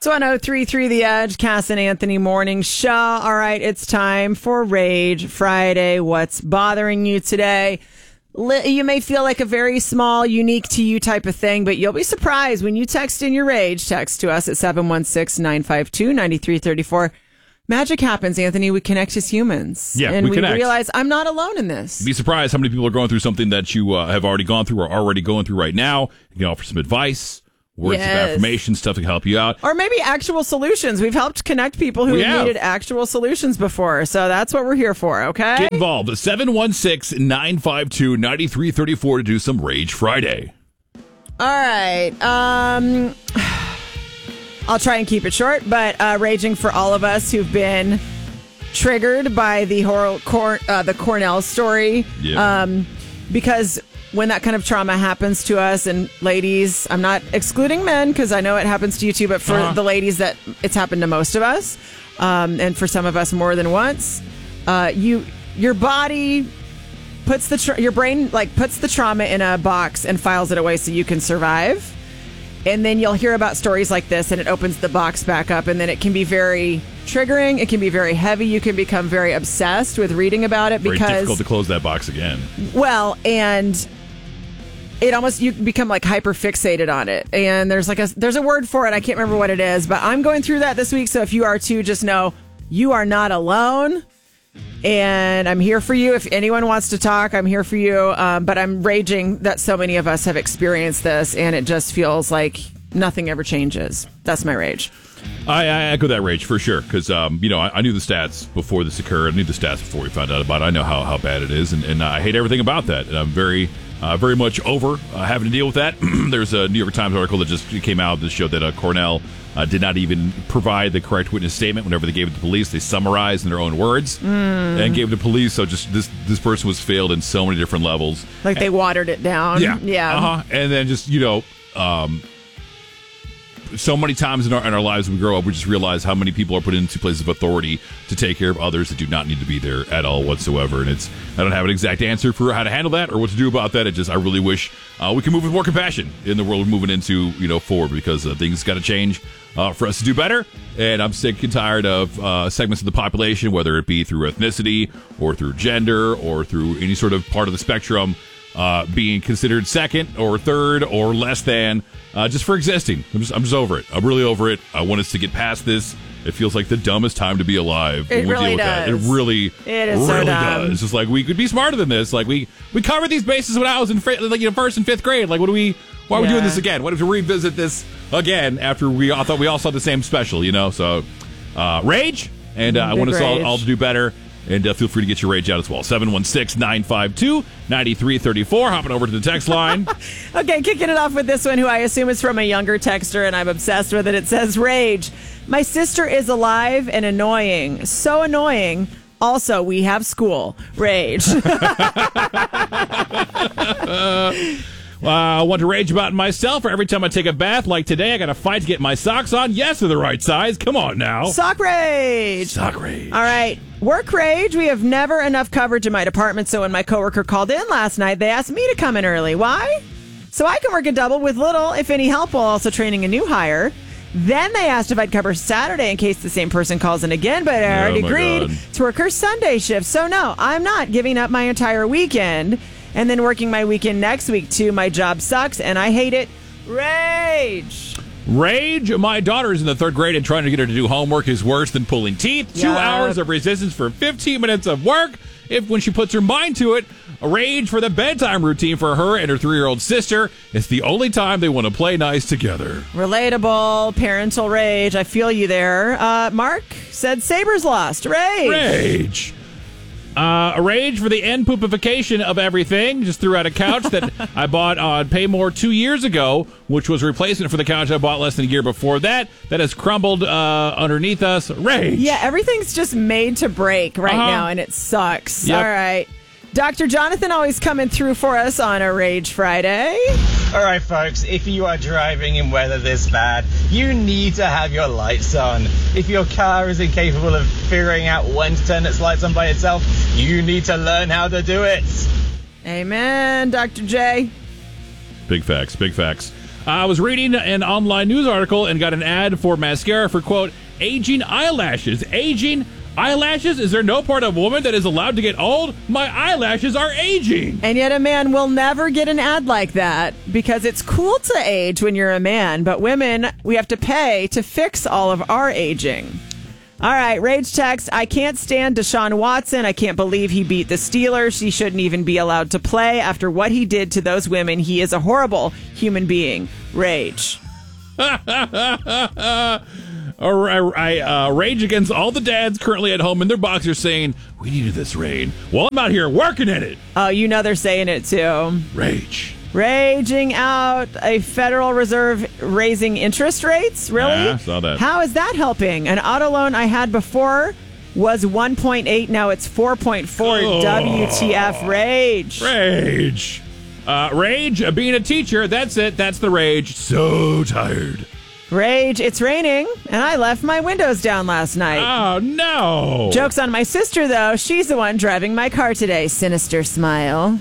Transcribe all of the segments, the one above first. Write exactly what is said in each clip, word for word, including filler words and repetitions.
It's one oh three point three The Edge, Cass and Anthony Morning Show. All right, it's time for Rage Friday. What's bothering you today? You may feel like a very small, unique to you type of thing, but you'll be surprised when you text in your rage. Text to us at seven one six, nine five two, nine three three four. Magic happens, Anthony. We connect as humans. Yeah, and we we connect. realize I'm not alone in this. Be surprised how many people are going through something that you uh, have already gone through or already going through right now. You can offer some advice, words Yes. of affirmation, stuff to help you out. Or maybe actual solutions. We've helped connect people who We have have. needed actual solutions before. So that's what we're here for, okay? Get involved. seven one six, nine five two, nine three three four to do some Rage Friday. All right. Um, I'll try and keep it short, but uh, raging for all of us who've been triggered by the horror, cor- uh, the Cornell story. Yeah. Um, because when that kind of trauma happens to us, and ladies, I'm not excluding men because I know it happens to you too, but for Uh-huh. the ladies that it's happened to most of us, um, and for some of us more than once, uh, you your body puts the tra- your brain like puts the trauma in a box and files it away so you can survive. And then you'll hear about stories like this and it opens the box back up, and then it can be very triggering. It can be very heavy. You can become very obsessed with reading about it Very because, difficult to close that box again. well, and it almost, you become like hyper fixated on it. And there's like a, there's a word for it. I can't remember what it is, but I'm going through that this week. So if you are too, just know you are not alone. And I'm here for you. If anyone wants to talk, I'm here for you. Um, but I'm raging that so many of us have experienced this, and it just feels like nothing ever changes. That's my rage. I, I echo that rage for sure because, um, you know, I, I knew the stats before this occurred. I knew the stats before we found out about it. I know how, how bad it is, and, and I hate everything about that. And I'm very, uh, very much over uh, having to deal with that. There's a New York Times article that just came out that showed that uh, Cornell uh, did not even provide the correct witness statement whenever they gave it to police. They summarized in their own words Mm. and gave it to police. So just this this person was failed in so many different levels. Like they watered it down. Yeah. Yeah. Uh-huh. And then just, you know, um, so many times in our, in our lives we grow up, we just realize how many people are put into places of authority to take care of others that do not need to be there at all whatsoever. And it's, I don't have an exact answer for how to handle that or what to do about that. It just, I really wish uh, we could move with more compassion in the world we're moving into, you know, forward, because uh, things got to change uh, for us to do better. And I'm sick and tired of uh, segments of the population, whether it be through ethnicity or through gender or through any sort of part of the spectrum, uh, being considered second or third or less than, uh, just for existing. I'm just, I'm just over it. I'm really over it. I want us to get past this. It feels like the dumbest time to be alive when It we really deal with does. that. It really, It is so really dumb. does. It's just like we could be smarter than this. Like we, we covered these bases when I was in fr- like you know first and fifth grade. Like what do we? Why are we Yeah. doing this again? What if we revisit this again after we all thought we all saw the same special? You know, so uh, rage, and uh, I Big want us all, rage. all to do better. And uh, feel free to get your rage out as well. seven one six, nine five two, nine three three four. Hopping over to the text line. Okay, kicking it off with this one, who I assume is from a younger texter, and I'm obsessed with it. It says, rage. My sister is alive and annoying. So annoying. Also, we have school. Rage. Uh, I want to rage about myself, or every time I take a bath, like today, I got to fight to get my socks on. Yes, they're the right size. Come on now. Sock rage. Sock rage. All right. Work rage. We have never enough coverage in my department, so when my coworker called in last night, they asked me to come in early. Why? So I can work a double with little, if any help, while also training a new hire. Then they asked if I'd cover Saturday in case the same person calls in again, but I already my agreed God. to work her Sunday shift. So no, I'm not giving up my entire weekend and then working my weekend next week too. My job sucks and I hate it. Rage. Rage. My daughter is in the third grade, and trying to get her to do homework is worse than pulling teeth. Two Yeah. hours of resistance for fifteen minutes of work. If when she puts her mind to it, a rage for the bedtime routine for her and her three-year-old sister. It's the only time they want to play nice together. Relatable parental rage. I feel you there. Uh, Mark said Sabres lost. Rage. Rage. Uh, a rage for the end poopification of everything. Just threw out a couch that I bought on Paymore two years ago, which was a replacement for the couch I bought less than a year before that. That has crumbled uh, underneath us. Rage. Yeah, everything's just made to break right Uh-huh. now, and it sucks. Yep. All right. Doctor Jonathan always coming through for us on a Rage Friday. All right, folks, if you are driving in weather this bad, you need to have your lights on. If your car is incapable of figuring out when to turn its lights on by itself, you need to learn how to do it. Amen, Doctor J. Big facts, big facts. I was reading an online news article and got an ad for mascara for, quote, aging eyelashes. Aging eyelashes? Is there no part of a woman that is allowed to get old? My eyelashes are aging. And yet a man will never get an ad like that because it's cool to age when you're a man, but women, we have to pay to fix all of our aging. All right, rage text. I can't stand Deshaun Watson. I can't believe he beat the Steelers. He shouldn't even be allowed to play after what he did to those women. He is a horrible human being. Rage. I uh, rage against all the dads currently at home in their boxers saying, we needed this rain. Well, I'm out here working in it. Oh, you know they're saying it too. Rage. Raging out a Federal Reserve raising interest rates? Really? Yeah, I saw that. How is that helping? An auto loan I had before was one point eight. Now it's four point four. Oh. W T F. Rage. Rage. Uh, rage, uh, being a teacher, that's it. That's the rage. So tired. Rage, it's raining, and I left my windows down last night. Oh, no. Joke's on my sister, though. She's the one driving my car today. Sinister smile.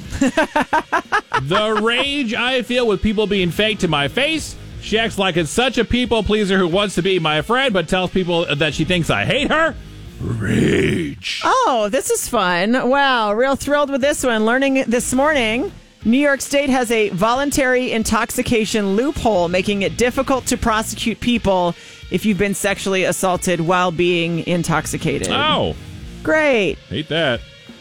The rage I feel with people being fake to my face. She acts like it's such a people pleaser who wants to be my friend, but tells people that she thinks I hate her. Rage. Oh, this is fun. Wow, real thrilled with this one. Learning this morning, New York State has a voluntary intoxication loophole, making it difficult to prosecute people if you've been sexually assaulted while being intoxicated. Oh. Great. Hate that.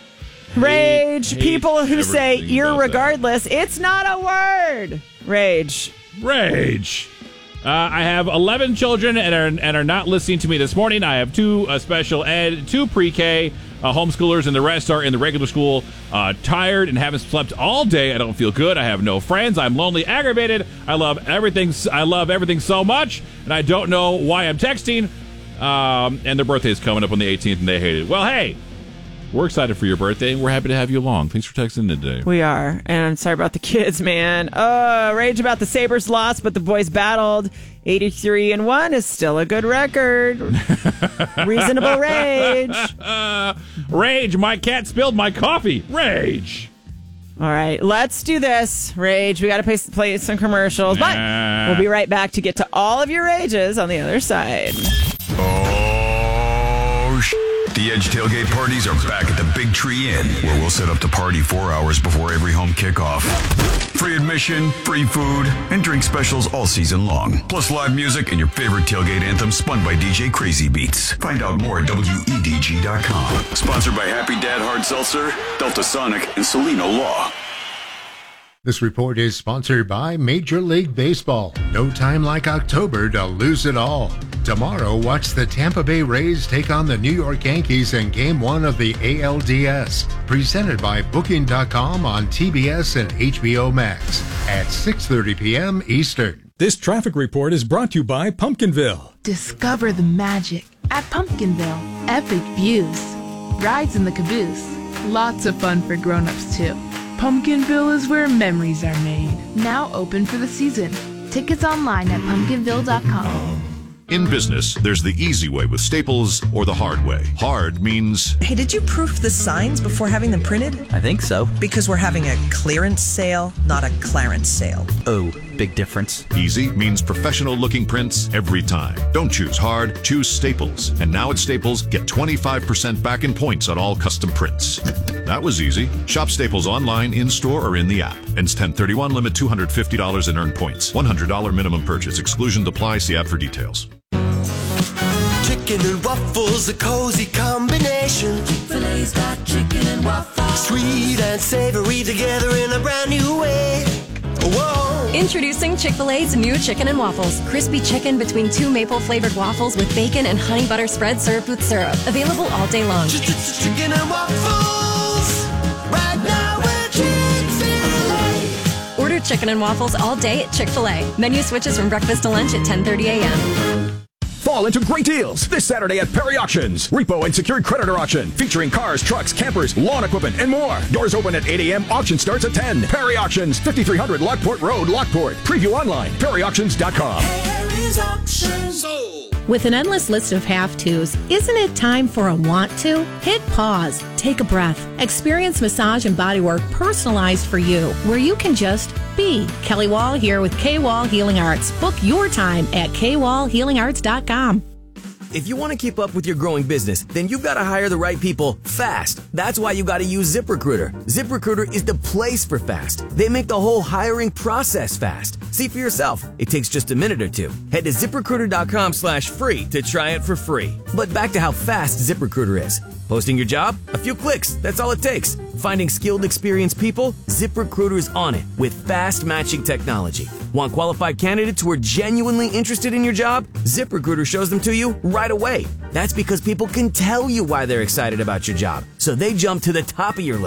Rage. Hate, people hate who say everything about irregardless. It's not a word. Rage. Rage. Uh, I have eleven children and are, and are not listening to me this morning. I have two uh, special ed, two pre-K uh, homeschoolers, and the rest are in the regular school. Uh, tired and haven't slept all day. I don't feel good. I have no friends. I'm lonely, aggravated. I love everything. I love everything so much, and I don't know why I'm texting. Um, and their birthday is coming up on the eighteenth, and they hate it. Well, hey, we're excited for your birthday, and we're happy to have you along. Thanks for texting in today. We are. And I'm sorry about the kids, man. Uh, rage about the Sabres lost, but the boys battled. eighty-three and one is still a good record. Reasonable rage. Uh, rage. My cat spilled my coffee. Rage. All right, let's do this. Rage. We got to play, play some commercials, but Nah. we'll be right back to get to all of your rages on the other side. Oh, sh- the Edge tailgate parties are back at the Big Tree Inn, where we'll set up the party four hours before every home kickoff. Free admission, free food, and drink specials all season long. Plus live music and your favorite tailgate anthem spun by D J Crazy Beats. Find out more at W E D G dot com. Sponsored by Happy Dad Hard Seltzer, Delta Sonic, and Celino Law. This report is sponsored by Major League Baseball. No time like October to lose it all. Tomorrow, watch the Tampa Bay Rays take on the New York Yankees in Game one of the A L D S. Presented by Booking dot com on T B S and H B O Max at six thirty p.m. Eastern. This traffic report is brought to you by Pumpkinville. Discover the magic at Pumpkinville. Epic views, rides in the caboose, lots of fun for grown-ups too. Pumpkinville is where memories are made. Now open for the season. Tickets online at pumpkinville dot com. In business, there's the easy way with Staples or the hard way. Hard means... Hey, did you proof the signs before having them printed? I think so. Because we're having a clearance sale, not a clarence sale. Oh, big difference. Easy means professional-looking prints every time. Don't choose hard, choose Staples. And now at Staples, get twenty-five percent back in points on all custom prints. That was easy. Shop Staples online, in-store, or in the app. Ends ten thirty-one, limit two hundred fifty dollars in earned points. one hundred dollars minimum purchase. Exclusion apply. See app for details. Chicken and waffles, a cozy combination. Chick-fil-A's got chicken and waffles. Sweet and savory together in a brand new way. Whoa. Introducing Chick-fil-A's new chicken and waffles. Crispy chicken between two maple-flavored waffles with bacon and honey butter spread served with syrup. Available all day long. Chicken and waffles. Right now we're Chick-fil-A. Order chicken and waffles all day at Chick-fil-A. Menu switches from breakfast to lunch at ten thirty a.m. Fall into great deals this Saturday at Perry Auctions. Repo and secured creditor auction featuring cars, trucks, campers, lawn equipment, and more. Doors open at eight a.m. Auction starts at ten. Perry Auctions, fifty-three hundred Lockport Road, Lockport. Preview online, perry auctions dot com. Perry's Auctions. Sold. With an endless list of have-tos, isn't it time for a want-to? Hit pause, take a breath, experience massage and bodywork personalized for you, where you can just be. Kelly Wall here with K-Wall Healing Arts. Book your time at k wall healing arts dot com. If you want to keep up with your growing business, then you've got to hire the right people fast. That's why you got to use ZipRecruiter. ZipRecruiter is the place for fast. They make the whole hiring process fast. See for yourself. It takes just a minute or two. Head to ZipRecruiter.com slash free to try it for free. But back to how fast ZipRecruiter is. Posting your job? A few clicks. That's all it takes. Finding skilled, experienced people? ZipRecruiter is on it with fast matching technology. Want qualified candidates who are genuinely interested in your job? ZipRecruiter shows them to you right away. That's because people can tell you why they're excited about your job, so they jump to the top of your list.